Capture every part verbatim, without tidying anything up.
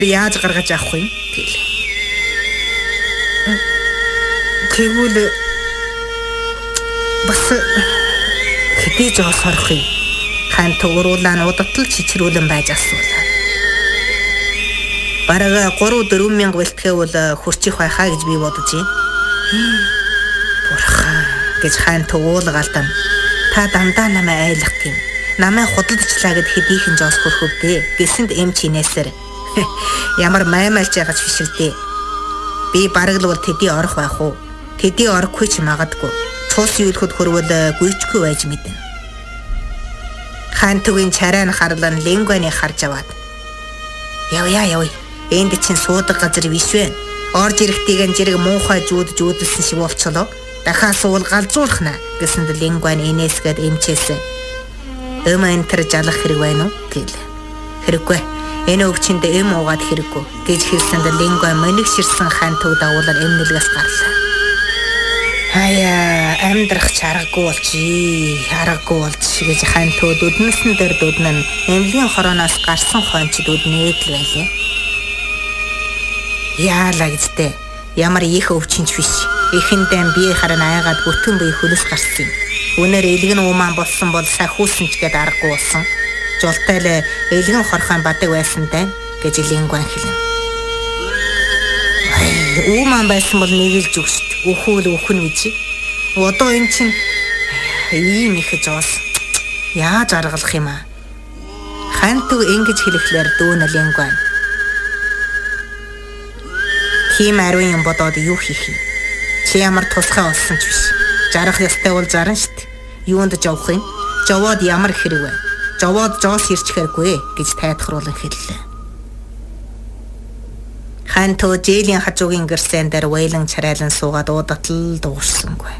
яаж гаргаж авах юм гэлээ. Тэгвэл бас хэдий жоос хорох юм. Хаан тугруулаа нь удатал чичрүүлэн байж асуулаа. Бараг гурав дөрвөн мянга бэлтгэе бол хурчих байхаа гэж би бодож байна. Бурхан гэж хаан тугуулгаалдан та дандаа намайг айлах юм. Намайг худалдачлаа гэд хэдийхэн жоос хөрхөвдөө гэсэнд эм чинээсэр ямар маймалж ягаж фишилдээ. Би бараг л бол тэдий орох байх уу? Тэдий орохгүй ч магадгүй. Цус юулхад хөрвөл гүйчгүй байж мэдэн. Хаан тугийн чарай нь харлан лингваны харж аваад. Явъя явъя. Энд чинь суудаг газар биш вэ? Орж ирэхтэйгэн зэрэг муухай жууд жуудэлсэн шиг болцолоо. Дахиад суул галзуулах наа гэсэнд лингваны инээсгээд эмчээсэн. Эм энтер жалах хэрэг байна уу гэл. Хэрэггүй. Энэ өвчөнд эм уугаад хэрэггүй гэж хэлсэнд лингва мөнигширсэн хаан төг дагуулаар эмнэлгээс гарлаа. Хаяа амьдрах чаргагүй болчий. Харгагүй болч гэж хаан төг дүднэсэн дээр дүднэн эмнэлийн хорооноос гарсан хончд үднээд л байлээ. Яалаа гэдтэй. Ямар их өвчинч биш. Эхэндээ бие харан айгаад бүтэн бие хөлөс гарсан юм. Үнээр элгэн ууман болсон бол сахиулсан ч гээд аргагүй болсон. Жолтой л элгэн хорхон бадаг байсантай гэж лингван хэлнэ. Ууман байсан бол нэгэлж өгсөд. Өхөөл өхөн үжи. Одоо эн чинь ийм их жоос. Яаж аргалах юм аа? Ханту ингэж хэлэхлээр дүүн лингван. Тийм ариун юм бодоод юу хийх юм? Чи ямар тусгай болсон ч биш. Жарах ёстой бол зарна штт. Юунд жавах юм? Жаваад ямар хэрэг вэ? Жаваад жоос ирчихэргүй гэж тайлхруулан хэллээ. Хаан тоо жээлийн хажуугийн гэрсэн дээр вейлэн чарайлан суугаад уудатал дуурсангүй.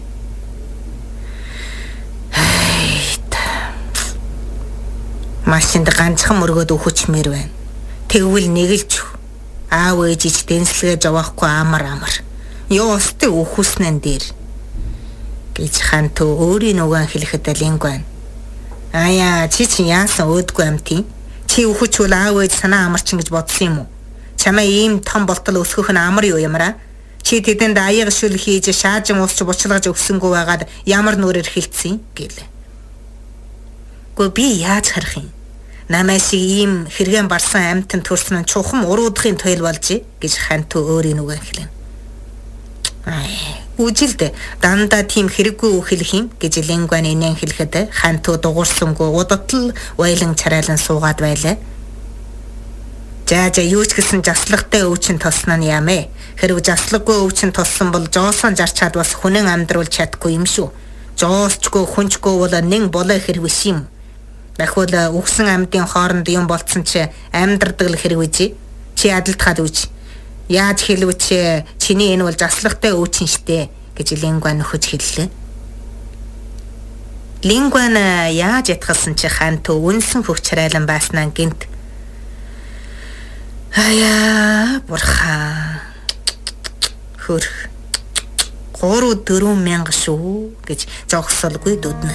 Машинд ганцхан мөргөөд өхөчмээр байна. Тэгвэл нэгэлж аав ээж ич дэнслэгээ жавахгүй амар амар. Ёостой өхөснэн дээр гэж хаан тоо өөрийн нүгэн хэлэхэд лингван. Аяа чи чи яасан өөдгүй амтын? Чи өхөчвөл аав ээж санаа амарчин гэж бодсон юм уу? Чамаа ийм том болтол өсгөх нь амар юу юмраа? Чи тэдэнд аяга шүл хийж шаажин уусч буцалгаж өгсөнгөө байгаад ямар нүрээр хэлцсэн гэлээ. Гөө би яаж харах юм? Намаа шиг ийм хэрэгэн барсан амтэн төрсөн нь чухам уруудахын тойл болж гэж хаан тоо өөрийн нүгэн хэлнэ. Ай, үжилдэ дандаа тийм хэрэггүй хэлэх юм гэж лингван инэн хэлэхэд хаан тоо дугуурсангүй удатал вайлан чарайлан суугаад байлаа. За за юу ч гэсэн заслахтай өвчин тосноо нь ямэ. Хэрв заслахгүй өвчин тоссон бол жоосон зарчаад бас хүнэн амьдруул чадахгүй юм шүү. Жоосчгүй хүнчгүй бол нэн болоо хэрвэш юм. Дахиад үгсэн амьдын хооронд юм болцсон чи амьдрдаг л хэрвэж чи адилтгаад үж. Яаж хэлвэч чиний энэ бол заслахтай өвчин штэ гэж лингван нөхөж хэллээ. Лингван яаж ятгалсан чи хаан тоо үнсэн хөх чарайлан байснаа гинт. Аяа бурхан хөрх гурав дөрвөн мянга шүү гэж зогсолгүй дүднэ.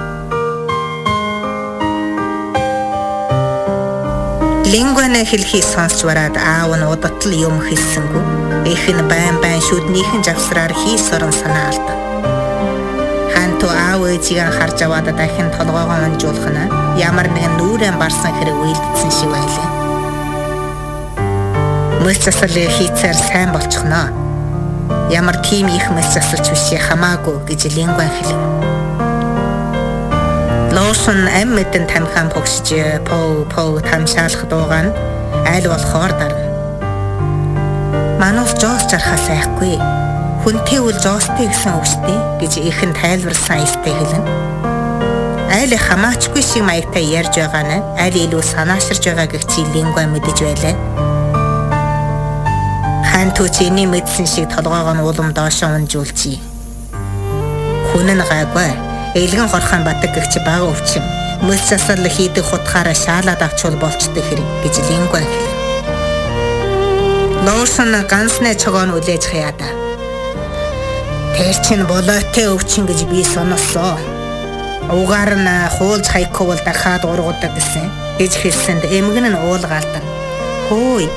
Лингваны хэлхий сонсч бараад аав нь удатал юм хэлсэнгүү. Их нь байн байн шүднийхэн завсраар хийс орон санаа алдав. Хаан тоо аав ээжийг харж аваад дахин толгоогоо манжуулах нь ямар нэгэн нүүрэн барсан хэрэг үйлдсэн шиг байлаа. Мөс засал хийцээр сайн болчихно. Ямар тийм их мөс засалч биш хамаагүй гэж лингван хэлв. Лоошн эм мэдэн тамхан погсж поо поо тамшаалах дууган айл болохоор дарна. Манус жоос жархаа сайхгүй. Хүнтэй үл жоостэй гэсэн үгтэй гэж ихэн тайлбарсан эстэй хэлнэ. Айл хамаачгүй шиг маягтай ярьж байгаа нь аль илүү санааширж байгаа гэх чи лингван мэдэж байлаа. Хаан тоо чиний мэдсэн шиг толгоогоо нь улам доошоо унжуулчих. Хүн нь гайгүй. Элгэн хорхон батаг гэгч бага өвчин. Мөс засал хийдэг хутгаараа шаалаад авчвал болчтой хэрэг гэж лингван хэлв. Лоошн ганцны цогоон үлээж хаяада. Тэр чин болоотой өвчин гэж би сонолсоо. Угаар нь хуулж хайхгүй бол дахиад ургудаг гэсэн гэж хэлсэнд эмгэн нь уулгаалдан. Хөөе.